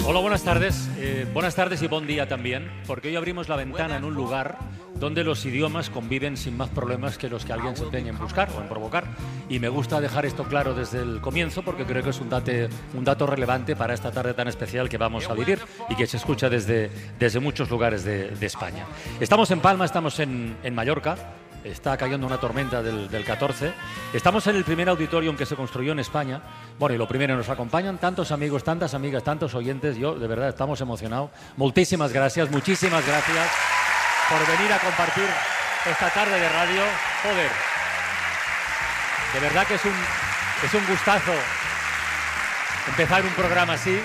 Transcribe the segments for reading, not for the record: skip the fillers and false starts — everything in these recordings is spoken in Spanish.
Hola, buenas tardes. Buenas tardes y buen día también, porque hoy abrimos la ventana en un lugar donde los idiomas conviven sin más problemas que los que alguien se empeñe en buscar o en provocar. Y me gusta dejar esto claro desde el comienzo porque creo que es un dato relevante para esta tarde tan especial que vamos a vivir y que se escucha desde muchos lugares de España. Estamos en Palma, estamos en Mallorca. Está cayendo una tormenta del 14. Estamos en el primer auditorium que se construyó en España. Bueno, y lo primero, nos acompañan tantos amigos, tantas amigas, tantos oyentes. Yo, de verdad, estamos emocionados. Muchísimas gracias por venir a compartir esta tarde de radio. Joder, de verdad que es un gustazo empezar un programa así.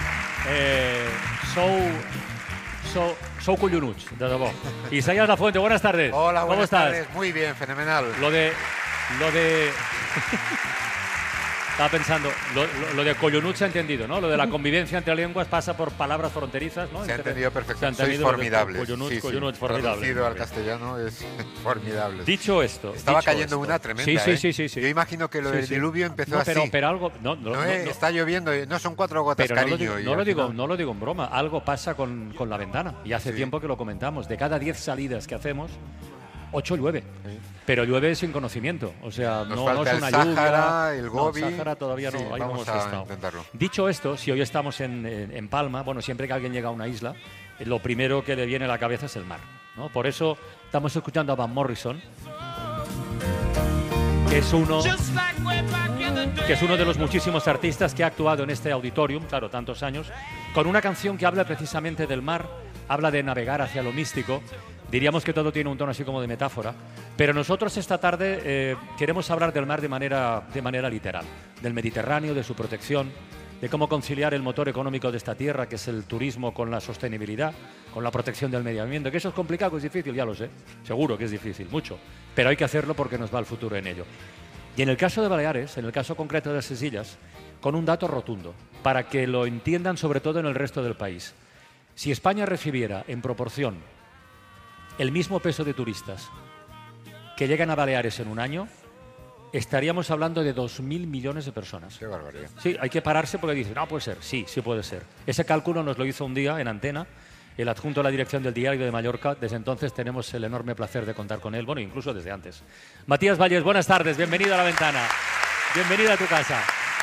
Sou collonuts, de debò. Isaías Lafuente, buenas tardes. Hola, ¿Cómo buenas estás? tardes. Muy bien, fenomenal. Lo de... Estaba pensando, lo de collonuts se ha entendido, ¿no? Lo de la convivencia entre lenguas pasa por palabras fronterizas, ¿no? Se ha entendido perfectamente. Sois formidables. Collonuts, formidable. Traducido al castellano es formidable. Dicho esto... Estaba cayendo una tremenda, Sí. Yo imagino que lo del diluvio empezó así. Pero algo... No, está lloviendo, no son 4 gotas, pero cariño. No lo digo en broma. Algo pasa con la ventana. Y hace tiempo que lo comentamos. De cada 10 salidas que hacemos, 8 llueve. Sí. Pero llueve sin conocimiento. O sea, no es una Sáhara, lluvia. el Gobi. No, Sáhara todavía no. Ahí vamos a intentarlo. Dicho esto, si hoy estamos en Palma, bueno, siempre que alguien llega a una isla, lo primero que le viene a la cabeza es el mar, ¿no? Por eso estamos escuchando a Van Morrison, que es uno de los muchísimos artistas que ha actuado en este auditorium, claro, tantos años, con una canción que habla precisamente del mar, habla de navegar hacia lo místico. Diríamos que todo tiene un tono así como de metáfora, pero nosotros esta tarde queremos hablar del mar de manera literal, del Mediterráneo, de su protección, de cómo conciliar el motor económico de esta tierra, que es el turismo, con la sostenibilidad, con la protección del medio ambiente. Que eso es complicado, que es difícil, ya lo sé, seguro que es difícil, mucho, pero hay que hacerlo porque nos va el futuro en ello. Y en el caso de Baleares, en el caso concreto de las Illes, con un dato rotundo, para que lo entiendan sobre todo en el resto del país. Si España recibiera en proporción el mismo peso de turistas que llegan a Baleares en un año, estaríamos hablando de 2.000 millones de personas. Qué barbaridad. Sí, hay que pararse porque dicen, no puede ser. Sí puede ser. Ese cálculo nos lo hizo un día en Antena el adjunto a la dirección del Diario de Mallorca. Desde entonces tenemos el enorme placer de contar con él, bueno, incluso desde antes. Matías Valles, buenas tardes, bienvenido a La Ventana. Bienvenido a tu casa.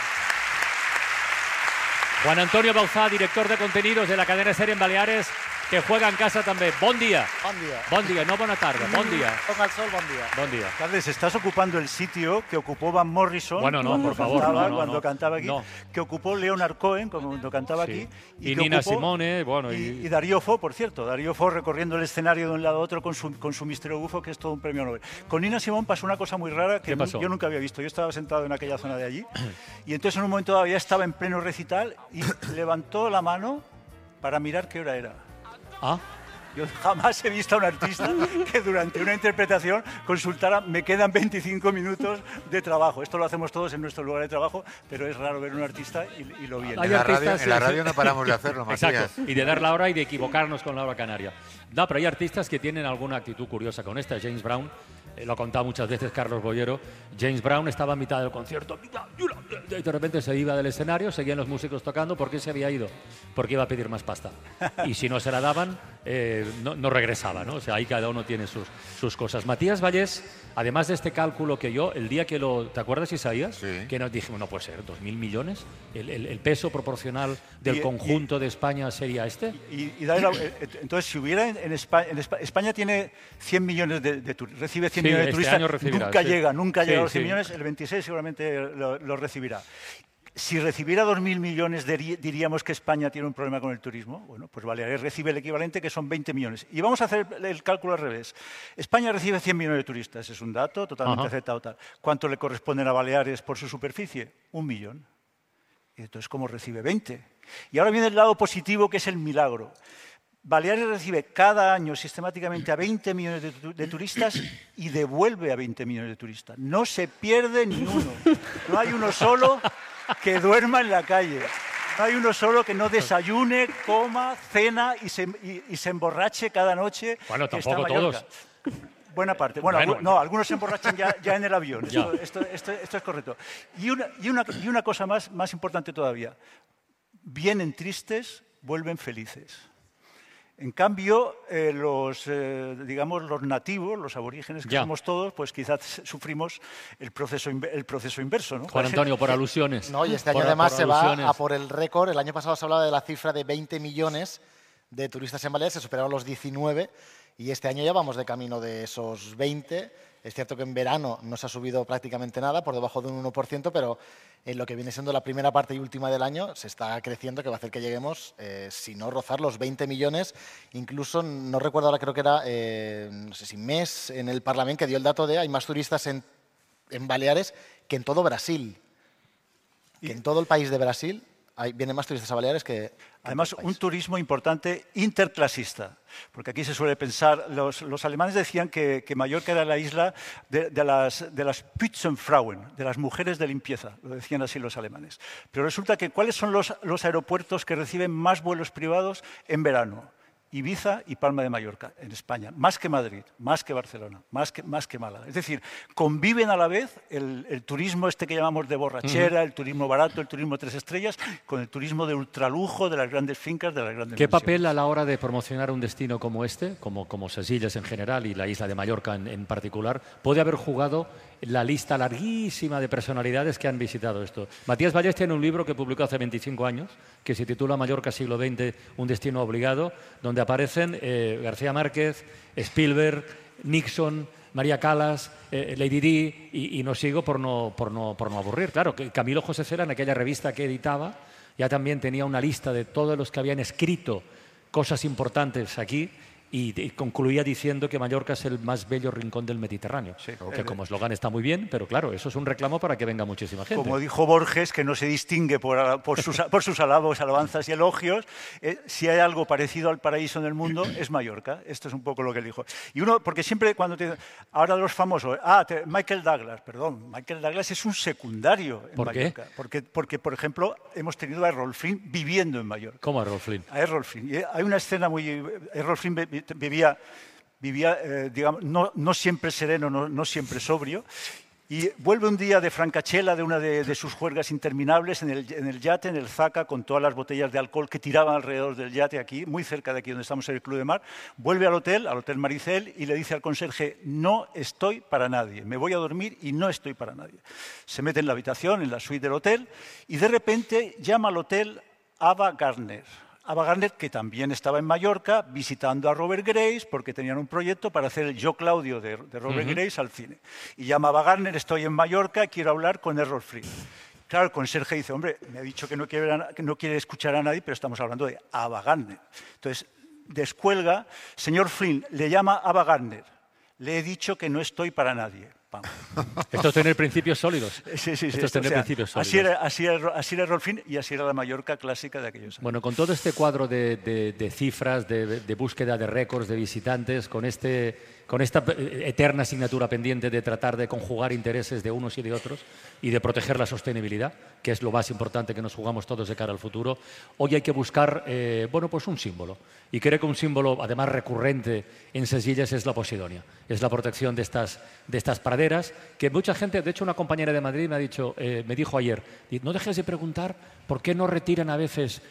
Juan Antonio Bauzá, director de contenidos de la cadena SER en Baleares, que juega en casa también. Bon día. Bon día, no buena tarde, bon día. Ponga el sol, bon día. Bon día. Carles, estás ocupando el sitio que ocupó Van Morrison por favor, cuando cantaba aquí, que ocupó Leonard Cohen cuando cantaba aquí. Y Nina Simone, bueno. Y Darío Fo, por cierto. Darío Fo recorriendo el escenario de un lado a otro con su Misterio Bufo, que es todo un premio Nobel. Con Nina Simone pasó una cosa muy rara que yo nunca había visto. Yo estaba sentado en aquella zona de allí y entonces en un momento todavía estaba en pleno recital y levantó la mano para mirar qué hora era. Ah. Yo jamás he visto a un artista que durante una interpretación consultara, me quedan 25 minutos de trabajo. Esto lo hacemos todos en nuestro lugar de trabajo, pero es raro ver a un artista y lo viene. En la radio no paramos de hacerlo, Matías. Exacto, y de dar la hora y de equivocarnos con la hora canaria. No, pero hay artistas que tienen alguna actitud curiosa con esta. James Brown, lo ha contado muchas veces Carlos Bollero. James Brown estaba a mitad del concierto y de repente se iba del escenario, seguían los músicos tocando. ¿Por qué se había ido? Porque iba a pedir más pasta. Y si no se la daban, no regresaba, ¿no? O sea, ahí cada uno tiene sus cosas. Matías Vallés, además de este cálculo que yo, el día que ¿te acuerdas, Isaías? Sí. Que nos dijimos, no puede ser, 2.000 millones. El peso proporcional del conjunto de España sería este. Entonces, si hubiera en España tiene 100 millones de turistas, recibe 100 millones de turistas, nunca llega a los 100 millones, el 26 seguramente lo recibirá. Si recibiera 2.000 millones, diríamos que España tiene un problema con el turismo. Bueno, pues Baleares recibe el equivalente, que son 20 millones. Y vamos a hacer el cálculo al revés. España recibe 100 millones de turistas, es un dato totalmente aceptado. Tal. ¿Cuánto le corresponden a Baleares por su superficie? 1 millón. Y entonces, ¿cómo recibe 20? Y ahora viene el lado positivo, que es el milagro. Baleares recibe cada año sistemáticamente a 20 millones de turistas y devuelve a 20 millones de turistas. No se pierde ni uno. No hay uno solo que duerma en la calle. No hay uno solo que no desayune, coma, cena y se emborrache cada noche. Bueno, tampoco todos. Buena parte. Bueno, no, algunos se emborrachan ya en el avión. Esto es correcto. Y una cosa más importante todavía. Vienen tristes vuelven felices. En cambio, digamos, los nativos, los aborígenes que somos todos, pues quizás sufrimos el proceso inverso, ¿no? Juan Antonio, por alusiones. No, y este año además se va a por el récord. El año pasado se hablaba de la cifra de 20 millones de turistas en Baleares, se superaron los 19 y este año ya vamos de camino de esos 20. Es cierto que en verano no se ha subido prácticamente nada, por debajo de un 1%, pero en lo que viene siendo la primera parte y última del año se está creciendo, que va a hacer que lleguemos, si no rozar los 20 millones. Incluso, no recuerdo ahora, creo que era, no sé si Mes, en el Parlamento, que dio el dato de hay más turistas en Baleares que en todo Brasil. Que en todo el país de Brasil vienen más turistas a Baleares que... Además, un turismo importante interclasista, porque aquí se suele pensar, los alemanes decían que Mallorca era la isla de las Putzfrauen, de las mujeres de limpieza, lo decían así los alemanes. Pero resulta que ¿cuáles son los aeropuertos que reciben más vuelos privados en verano? Ibiza y Palma de Mallorca, en España, más que Madrid, más que Barcelona, más que Málaga. Es decir, conviven a la vez el turismo este que llamamos de borrachera, el turismo barato, el turismo 3 estrellas, con el turismo de ultralujo, de las grandes fincas, de las grandes ¿Qué mansiones. papel a la hora de promocionar un destino como este, como Sesillas en general y la isla de Mallorca en particular, puede haber jugado la lista larguísima de personalidades que han visitado esto? Matías Vallés tiene un libro que publicó hace 25 años, que se titula Mallorca siglo XX, un destino obligado, donde aparecen García Márquez, Spielberg, Nixon, María Callas, Lady Di, y no sigo por no aburrir. Claro, que Camilo José Cela, en aquella revista que editaba, ya también tenía una lista de todos los que habían escrito cosas importantes aquí, y concluía diciendo que Mallorca es el más bello rincón del Mediterráneo. Sí, que como eslogan está muy bien, pero claro, eso es un reclamo para que venga muchísima gente. Como dijo Borges, que no se distingue por sus alabos, alabanzas y elogios, si hay algo parecido al paraíso en el mundo, es Mallorca. Esto es un poco lo que él dijo. Y uno, porque siempre cuando te... Ahora los famosos... Michael Douglas es un secundario en Mallorca. ¿Por qué? Porque, por ejemplo, hemos tenido a Errol Flynn viviendo en Mallorca. ¿Cómo a Errol Flynn? A Errol Flynn. Y hay una escena muy... Errol Flynn vivía digamos, no siempre sereno, no siempre sobrio, y vuelve un día de Francachela, de una de sus juergas interminables, en el yate, en el Zaca, con todas las botellas de alcohol que tiraban alrededor del yate, aquí, muy cerca de aquí donde estamos en el Club de Mar. Vuelve al hotel Maricel, y le dice al conserje: no estoy para nadie, me voy a dormir y no estoy para nadie. Se mete en la habitación, en la suite del hotel, y de repente llama al hotel Ava Gardner. Ava Gardner, que también estaba en Mallorca visitando a Robert Grace, porque tenían un proyecto para hacer el Yo Claudio de Robert Grace al cine. Y llama a Ava Gardner: estoy en Mallorca, quiero hablar con Errol Flynn. Claro, el conserje dice: hombre, me ha dicho que no quiere escuchar a nadie, pero estamos hablando de Ava Gardner. Entonces, descuelga: señor Flynn, le llama Ava Gardner, le he dicho que no estoy para nadie. Pam. Esto es tener principios sólidos. Sí. Esto es tener principios sólidos. Así era Errol Flynn, y así era la Mallorca clásica de aquellos años. Bueno, con todo este cuadro de cifras, de búsqueda de récords, de visitantes, con esta eterna asignatura pendiente de tratar de conjugar intereses de unos y de otros y de proteger la sostenibilidad, que es lo más importante que nos jugamos todos de cara al futuro, hoy hay que buscar pues un símbolo. Y creo que un símbolo, además recurrente en Sesillas, es la Posidonia. Es la protección de estas praderas, que mucha gente, de hecho una compañera de Madrid me dijo ayer: no dejes de preguntar por qué no retiran a veces,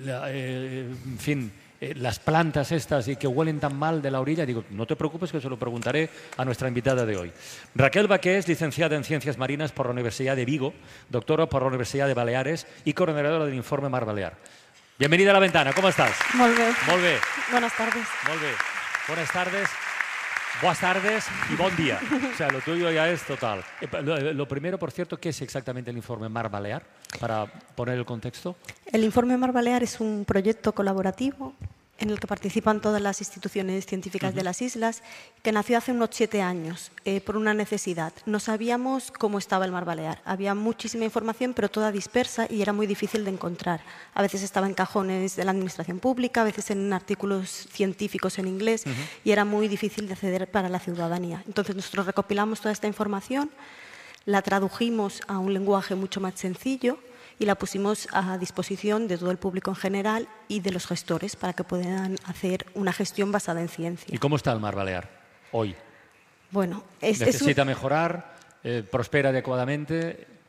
las plantas estas y que huelen tan mal de la orilla. Digo, no te preocupes, que se lo preguntaré a nuestra invitada de hoy. Raquel Baqué es licenciada en Ciencias Marinas por la Universidad de Vigo, doctora por la Universidad de Baleares y coordinadora del informe Mar Balear. Bienvenida a La Ventana, ¿cómo estás? Molt bé. Molt bé. Buenas tardes. Molt bé. Buenas tardes. Buenas tardes y buen día. O sea, lo tuyo ya es total. Lo primero, por cierto, ¿qué es exactamente el informe Mar Balear? Para poner el contexto. El informe Mar Balear es un proyecto colaborativo en el que participan todas las instituciones científicas de las islas, que nació hace unos 7 años por una necesidad. No sabíamos cómo estaba el Mar Balear. Había muchísima información, pero toda dispersa, y era muy difícil de encontrar. A veces estaba en cajones de la administración pública, a veces en artículos científicos en inglés, y era muy difícil de acceder para la ciudadanía. Entonces nosotros recopilamos toda esta información, la tradujimos a un lenguaje mucho más sencillo y la pusimos a disposición de todo el público en general y de los gestores para que puedan hacer una gestión basada en ciencia. ¿Y cómo está el Mar Balear hoy? Bueno, ¿Necesita mejorar? ¿Prospera adecuadamente?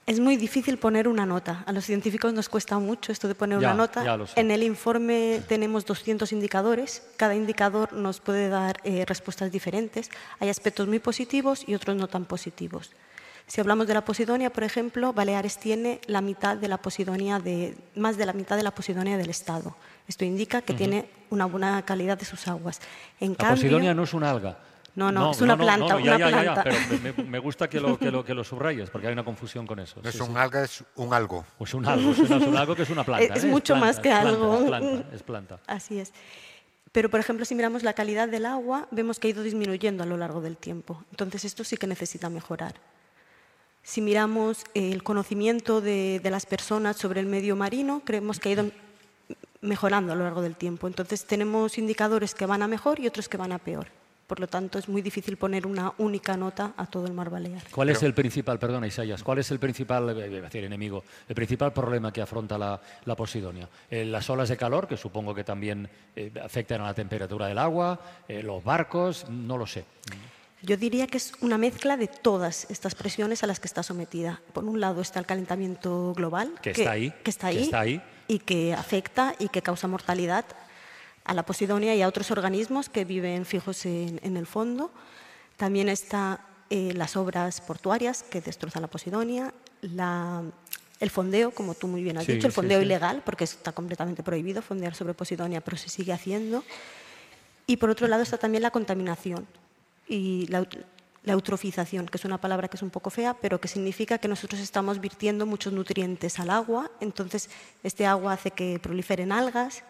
Es muy difícil poner una nota. A los científicos nos cuesta mucho esto de poner una nota. Ya lo sé. En el informe tenemos 200 indicadores. Cada indicador nos puede dar respuestas diferentes. Hay aspectos muy positivos y otros no tan positivos. Si hablamos de la Posidonia, por ejemplo, Baleares tiene la mitad de la Posidonia más de la mitad de la Posidonia del Estado. Esto indica que tiene una buena calidad de sus aguas. Posidonia no es una alga. No, es una planta. Ya, pero me gusta que lo subrayes, porque hay una confusión con eso. No es un alga, es un algo. Pues un algo, es un algo que es una planta. Es mucho planta, más que algo. Es planta. Así es. Pero, por ejemplo, si miramos la calidad del agua, vemos que ha ido disminuyendo a lo largo del tiempo. Entonces, esto sí que necesita mejorar. Si miramos el conocimiento de las personas sobre el medio marino, creemos que ha ido mejorando a lo largo del tiempo. Entonces, tenemos indicadores que van a mejor y otros que van a peor. Por lo tanto, es muy difícil poner una única nota a todo el mar Balear. ¿Cuál es el principal, perdona Isaías, cuál es el principal enemigo, el principal problema que afronta la Posidonia? Las olas de calor, que supongo que también afectan a la temperatura del agua, los barcos, no lo sé. Yo diría que es una mezcla de todas estas presiones a las que está sometida. Por un lado está el calentamiento global, que está ahí y que afecta y que causa mortalidad a la Posidonia y a otros organismos que viven fijos en el fondo. También está las obras portuarias que destrozan la Posidonia, el fondeo, como tú muy bien has dicho, el fondeo ilegal, porque está completamente prohibido fondear sobre Posidonia, pero se sigue haciendo. Y por otro lado está también la contaminación y la eutrofización, que es una palabra que es un poco fea, pero que significa que nosotros estamos virtiendo muchos nutrientes al agua, entonces este agua hace que proliferen algas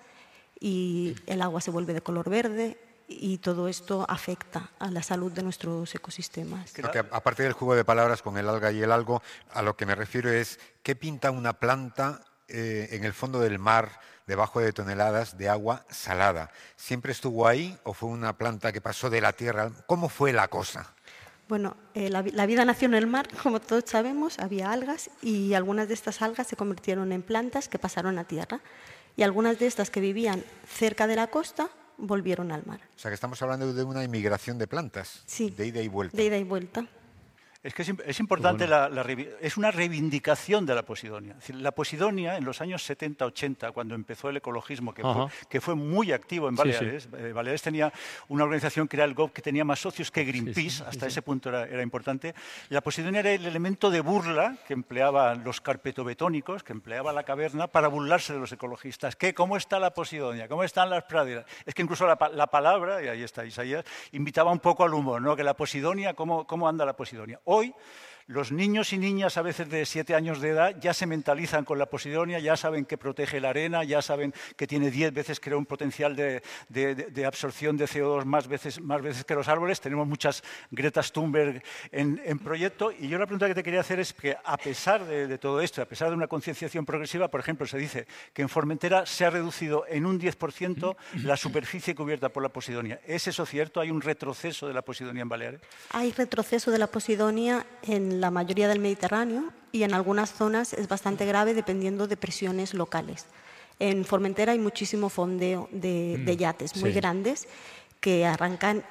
y el agua se vuelve de color verde y todo esto afecta a la salud de nuestros ecosistemas. Porque aparte del juego de palabras con el alga y el algo, a lo que me refiero es ¿qué pinta una planta en el fondo del mar debajo de toneladas de agua salada? ¿Siempre estuvo ahí o fue una planta que pasó de la tierra? ¿Cómo fue la cosa? Bueno, la vida nació en el mar, como todos sabemos, había algas y algunas de estas algas se convirtieron en plantas que pasaron a tierra. Y algunas de estas que vivían cerca de la costa volvieron al mar. O sea, que estamos hablando de una inmigración de plantas, sí, de ida y vuelta. De ida y vuelta. Es que es importante, es una reivindicación de la Posidonia. Es decir, la Posidonia, en los años 70-80, cuando empezó el ecologismo, que fue muy activo en Baleares, Baleares tenía una organización que era el GOB, que tenía más socios que Greenpeace, hasta ese punto era importante. La Posidonia era el elemento de burla que empleaban los carpetobetónicos, que empleaba la caverna para burlarse de los ecologistas. ¿Cómo está la Posidonia? ¿Cómo están las praderas? Es que incluso la palabra, y ahí está Isaías, invitaba un poco al humor, ¿no? Que la Posidonia, ¿cómo anda la Posidonia? Hoy, los niños y niñas, a veces de 7 años de edad, ya se mentalizan con la Posidonia, ya saben que protege la arena, ya saben que tiene 10 veces, creo, un potencial de absorción de CO2 más veces que los árboles. Tenemos muchas Gretas Thunberg en proyecto. Y yo la pregunta que te quería hacer es que, a pesar de todo esto, a pesar de una concienciación progresiva, por ejemplo, se dice que en Formentera se ha reducido en un 10% la superficie cubierta por la Posidonia. ¿Es eso cierto? ¿Hay un retroceso de la Posidonia en Baleares? Hay retroceso de la Posidonia en la mayoría del Mediterráneo y en algunas zonas es bastante grave dependiendo de presiones locales. En Formentera hay muchísimo fondeo de yates muy grandes que arrancan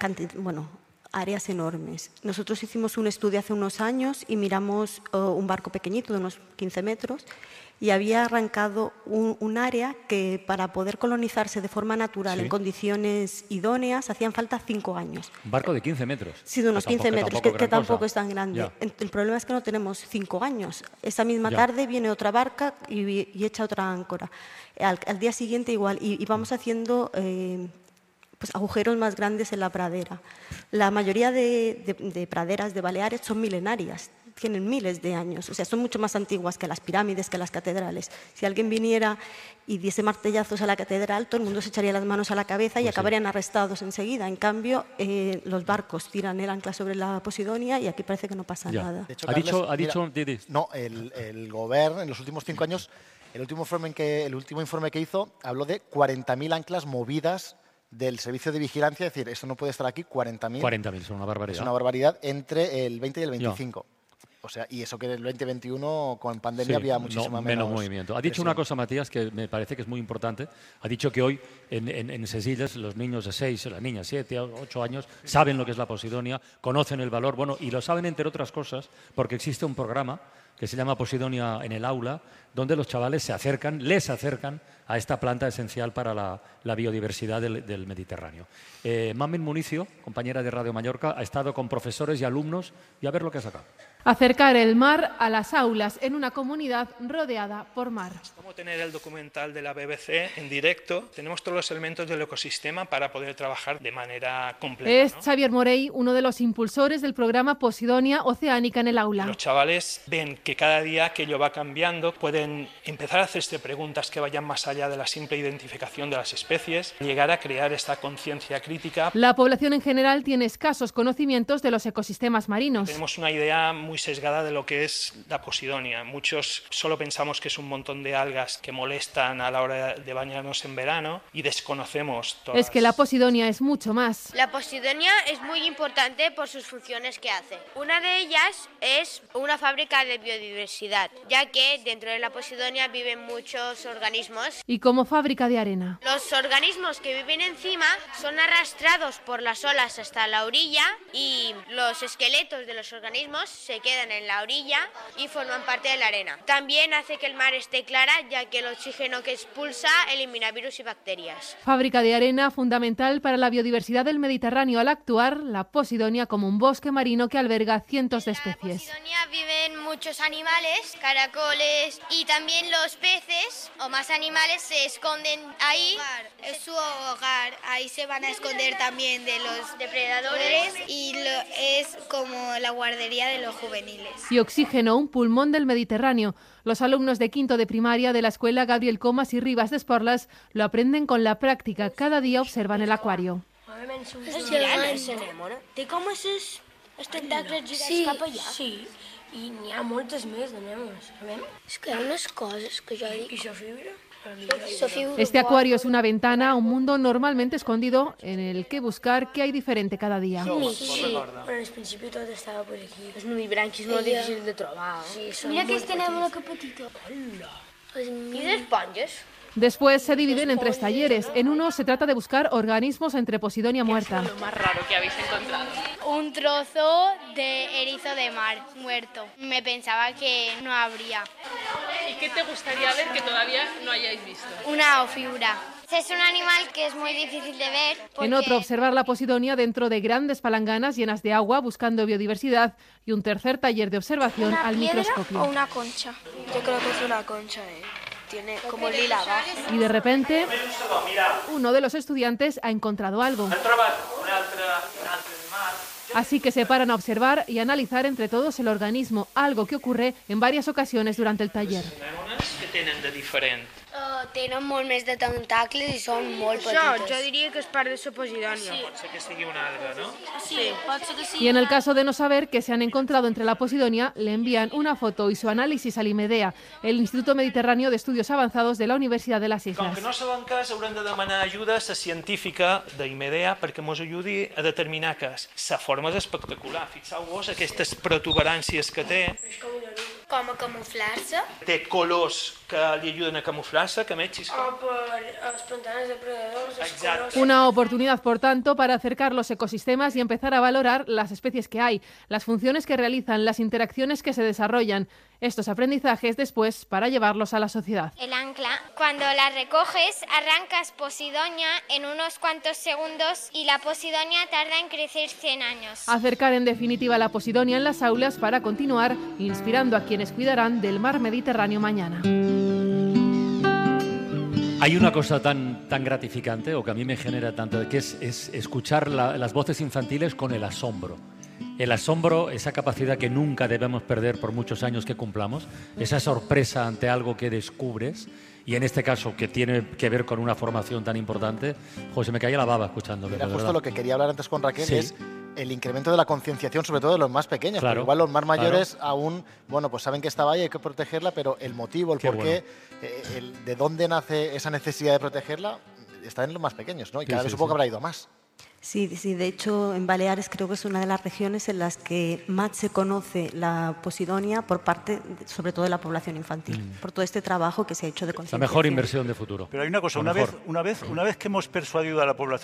áreas enormes. Nosotros hicimos un estudio hace unos años y miramos un barco pequeñito de unos 15 metros y había arrancado un área que para poder colonizarse de forma natural en condiciones idóneas hacían falta 5 años. ¿Un barco de 15 metros? Sí, de unos 15 metros, que tampoco es tan grande. El problema es que no tenemos 5 años. Esa misma tarde viene otra barca y echa otra áncora. Al día siguiente igual, y vamos haciendo agujeros más grandes en la pradera. La mayoría de praderas de Baleares son milenarias, tienen miles de años, o sea, son mucho más antiguas que las pirámides, que las catedrales. Si alguien viniera y diese martillazos a la catedral, todo el mundo se echaría las manos a la cabeza y acabarían arrestados enseguida. En cambio, los barcos tiran el ancla sobre la Posidonia y aquí parece que no pasa nada. De hecho, el Gobierno en los últimos 5 años, el último informe que hizo habló de 40.000 anclas movidas del servicio de vigilancia, es decir, eso no puede estar aquí, 40.000. 40.000, es una barbaridad. Es una barbaridad entre el 20 y el 25. O sea, y eso que en el 2021 con pandemia había muchísima menos movimiento. Ha dicho una cosa, Matías, que me parece que es muy importante. Ha dicho que hoy en Sesillas los niños de 6, las niñas 7, 8 años saben lo que es la Posidonia, conocen el valor, y lo saben entre otras cosas porque existe un programa que se llama Posidonia en el aula, donde los chavales les acercan a esta planta esencial para la biodiversidad del Mediterráneo. Mamen Municio, compañera de Radio Mallorca, ha estado con profesores y alumnos y a ver lo que ha sacado. Acercar el mar a las aulas en una comunidad rodeada por mar. Como tener el documental de la BBC en directo, tenemos todos los elementos del ecosistema para poder trabajar de manera completa. Es Xavier Morey, uno de los impulsores del programa Posidonia Oceánica en el aula. Los chavales ven que cada día aquello va cambiando, pueden empezar a hacerse preguntas que vayan más allá de la simple identificación de las especies, llegar a crear esta conciencia crítica. La población en general tiene escasos conocimientos de los ecosistemas marinos. Tenemos una idea muy sesgada de lo que es la Posidonia. Muchos solo pensamos que es un montón de algas que molestan a la hora de bañarnos en verano y desconocemos todas. Es que la Posidonia es mucho más. La Posidonia es muy importante por sus funciones que hace. Una de ellas es una fábrica de biodiversidad, ya que dentro de la Posidonia viven muchos organismos. Y como fábrica de arena. Los organismos que viven encima son arrastrados por las olas hasta la orilla y los esqueletos de los organismos se quedan en la orilla y forman parte de la arena. También hace que el mar esté clara, ya que el oxígeno que expulsa elimina virus y bacterias. Fábrica de arena fundamental para la biodiversidad del Mediterráneo al actuar la Posidonia como un bosque marino que alberga cientos de especies. En la Posidonia viven muchos animales, caracoles y también los peces o más animales se esconden ahí. Es su hogar, ahí se van a esconder también de los depredadores y es como la guardería de los juveniles. Y oxígeno, un pulmón del Mediterráneo. Los alumnos de quinto de primaria de la escuela Gabriel Comas y Ribas de Esporles lo aprenden con la práctica. Cada día observan el acuario. És gegant, aquesta anèmona. Té com aquests tentacles girats cap allà. Sí, i n'hi ha moltes més d'anèmones. Sabem? És que hi ha unes coses que jo dic... I Sofibra? Este acuario es una ventana a un mundo normalmente escondido en el que buscar qué hay diferente cada día. Sí, però al principi tot estava per aquí. Els nudibranquis molt difícils de trobar. Mira aquesta anèmona que petita. Hola! I d'esponges? Después se dividen en 3 talleres. En uno se trata de buscar organismos entre Posidonia muerta. ¿Qué es lo más raro que habéis encontrado? Un trozo de erizo de mar muerto. Me pensaba que no habría. ¿Y qué te gustaría ver que todavía no hayáis visto? Una ofibra. Es un animal que es muy difícil de ver. En otro, observar la Posidonia dentro de grandes palanganas llenas de agua buscando biodiversidad. Y un tercer taller de observación al microscopio. ¿O una concha? Yo creo que es una concha, Tiene como lila abajo. Y de repente, uno de los estudiantes ha encontrado algo. Así que se paran a observar y analizar entre todos el organismo, algo que ocurre en varias ocasiones durante el taller. ¿Qué tienen de diferente? Tenen molt més de tentacles i són molt petites. Això, jo diria que és part de la Posidonia. Sí. Pot ser que sigui una alga, ¿no? Sí, pot ser que sí. Y en el caso de no saber qué se han encontrado entre la Posidonia, le envían una foto y su análisis al IMEDEA, el Instituto Mediterráneo de Estudios Avanzados de la Universidad de las Islas. Com que no saben cas, haurem de demanar ajuda a la científica d'IMEDEA perquè ens ajudi a determinar cas. La forma és espectacular. Fixeu-vos aquestes protuberàncies que té. Com a camuflar-se? Té colors que li ajuden a camuflar-se, que metges... O per els pantanes depredadors. Exacte. Una oportunidad, por tanto, para acercar los ecosistemas y empezar a valorar las especies que hay, las funciones que realizan, las interacciones que se desarrollan. Estos aprendizajes después para llevarlos a la sociedad. El ancla, cuando la recoges, arrancas Posidonia en unos cuantos segundos y la Posidonia tarda en crecer 100 años. Acercar en definitiva la Posidonia en las aulas para continuar inspirando a quienes cuidarán del mar Mediterráneo mañana. Hay una cosa tan gratificante, o que a mí me genera tanto, que es escuchar las voces infantiles con el asombro. El asombro, esa capacidad que nunca debemos perder por muchos años que cumplamos, esa sorpresa ante algo que descubres, y en este caso que tiene que ver con una formación tan importante, se me caía la baba escuchándolo. Mira, justo lo que quería hablar antes con Raquel es el incremento de la concienciación, sobre todo de los más pequeños. Claro, porque igual los más mayores aún, bueno, pues saben que estaba ahí, hay que protegerla, pero el motivo, el porqué, de dónde nace esa necesidad de protegerla, está en los más pequeños, ¿no? Y cada vez supongo que habrá ido a más. Sí, de hecho en Baleares creo que es una de las regiones en las que más se conoce la Posidonia por parte, sobre todo de la población infantil, por todo este trabajo que se ha hecho de concienciación. La mejor inversión de futuro. Pero hay una cosa, una vez que hemos persuadido a la población